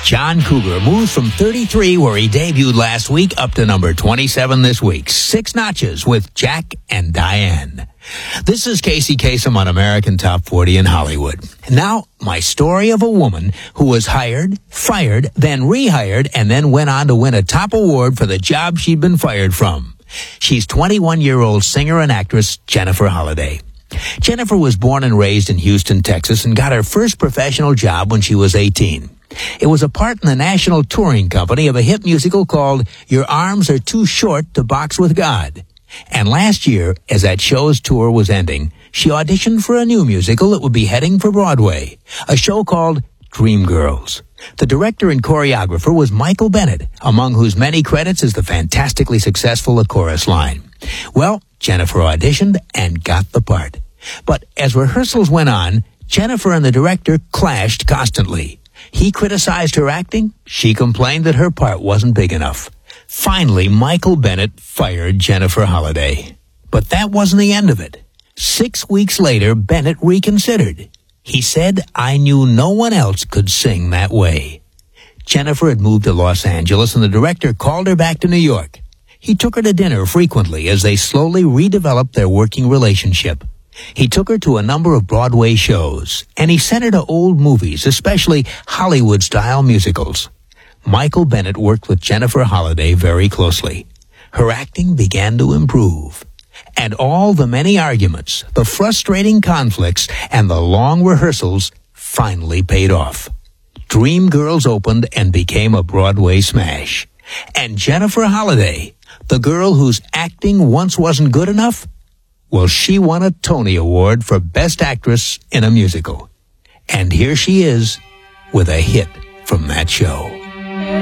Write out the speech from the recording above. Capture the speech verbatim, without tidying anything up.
John Cougar moves from thirty-three, where he debuted last week, up to number twenty-seven this week. Six notches with Jack and Diane. This is Casey Kasem on American Top forty in Hollywood. Now, my story of a woman who was hired, fired, then rehired, and then went on to win a top award for the job she'd been fired from. She's twenty-one-year-old singer and actress Jennifer Holliday. Jennifer was born and raised in Houston, Texas, and got her first professional job when she was eighteen. It was a part in the national touring company of a hit musical called Your Arms Are Too Short to Box with God. And last year, as that show's tour was ending, she auditioned for a new musical that would be heading for Broadway, a show called Dreamgirls. The director and choreographer was Michael Bennett, among whose many credits is the fantastically successful The Chorus Line. Well, Jennifer auditioned and got the part. But as rehearsals went on, Jennifer and the director clashed constantly. He criticized her acting. She complained that her part wasn't big enough. Finally, Michael Bennett fired Jennifer Holliday. But that wasn't the end of it. Six weeks later, Bennett reconsidered. He said, "I knew no one else could sing that way." Jennifer had moved to Los Angeles, and the director called her back to New York. He took her to dinner frequently as they slowly redeveloped their working relationship. He took her to a number of Broadway shows, and he sent her to old movies, especially Hollywood-style musicals. Michael Bennett worked with Jennifer Holliday very closely. Her acting began to improve. And all the many arguments, the frustrating conflicts, and the long rehearsals finally paid off. Dreamgirls opened and became a Broadway smash. And Jennifer Holliday, the girl whose acting once wasn't good enough, well, she won a Tony Award for Best Actress in a Musical. And here she is with a hit from that show.